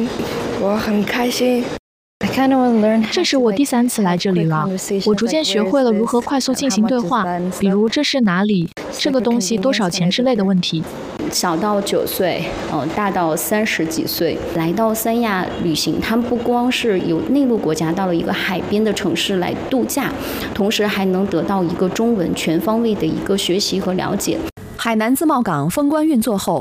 我很开心。 这是我第3次来这里了，我逐渐学会了如何快速进行对话，比如这是哪里，这个东西多少钱之类的问题。 小到9岁，大到30几岁，来到三亚旅行，他们不光是有内陆国家到了一个海边的城市来度假，同时还能得到一个中文全方位的一个学习和了解。 海南自贸港封关运作后，